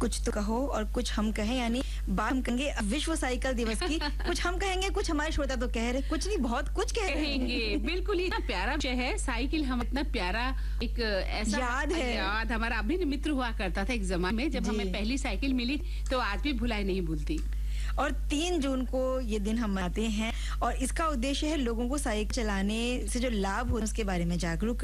कुछ तो कहो और कुछ हम कहें, यानी बात हम कहेंगे विश्व साइकिल दिवस की। कुछ हम कहेंगे, कुछ हमारे श्रोता तो कह रहे, कुछ नहीं, बहुत कुछ कहेंगे। बिल्कुल ही इतना प्यारा विषय है साइकिल, हम इतना प्यारा एक ऐसा याद हमारा अभिन्न मित्र हुआ करता था एक जमाने में, जब हमें पहली साइकिल मिली तो आज भी भुलाई नहीं भूलती। और 3 जून को ये दिन हम मनाते हैं और इसका उद्देश्य है लोगों को साइकिल चलाने से जो लाभ हो उसके बारे में जागरूक